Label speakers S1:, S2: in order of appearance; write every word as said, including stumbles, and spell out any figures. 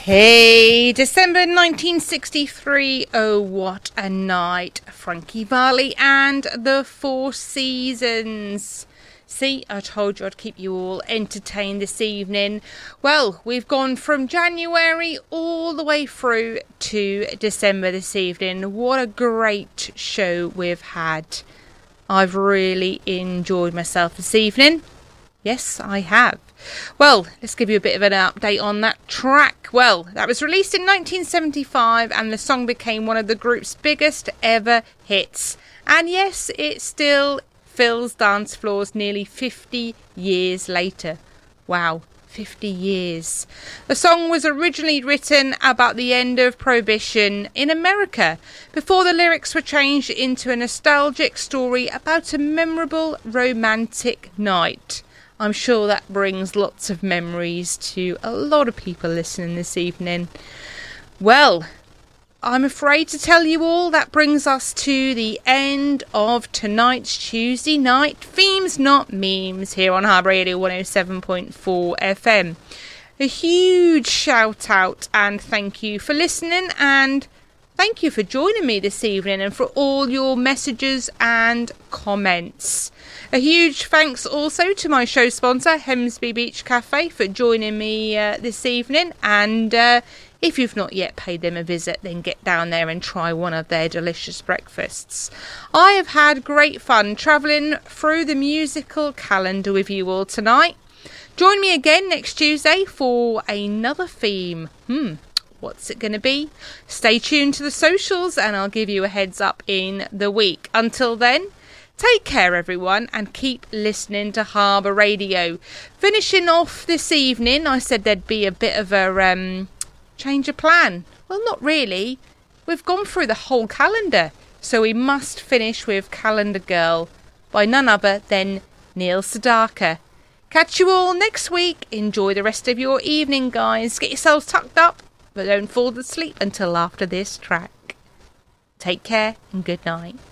S1: Hey, December nineteen sixty-three, oh what a night. Frankie Valli and the Four Seasons. See, I told you I'd keep you all entertained this evening. Well, we've gone from January all the way through to December this evening. What a great show we've had. I've really enjoyed myself this evening. Yes, I have. Well, let's give you a bit of an update on that track. Well, that was released in nineteen seventy-five and the song became one of the group's biggest ever hits. And yes, it still fills dance floors nearly fifty years later. Wow, fifty years. The song was originally written about the end of Prohibition in America, before the lyrics were changed into a nostalgic story about a memorable romantic night. I'm sure that brings lots of memories to a lot of people listening this evening. Well, I'm afraid to tell you all that brings us to the end of tonight's Tuesday night Themes Not Memes here on Harbour Radio one oh seven point four F M. A huge shout out and thank you for listening, and thank you for joining me this evening and for all your messages and comments. A huge thanks also to my show sponsor, Hemsby Beach Cafe, for joining me uh, this evening. And uh, if you've not yet paid them a visit, then get down there and try one of their delicious breakfasts. I have had great fun travelling through the musical calendar with you all tonight. Join me again next Tuesday for another theme. Hmm. What's it going to be? Stay tuned to the socials and I'll give you a heads up in the week. Until then, take care everyone and keep listening to Harbour Radio. Finishing off this evening, I said there'd be a bit of a um, change of plan. Well, not really. We've gone through the whole calendar. So we must finish with Calendar Girl by none other than Neil Sedaka. Catch you all next week. Enjoy the rest of your evening, guys. Get yourselves tucked up, but don't fall asleep until after this track. Take care and good night.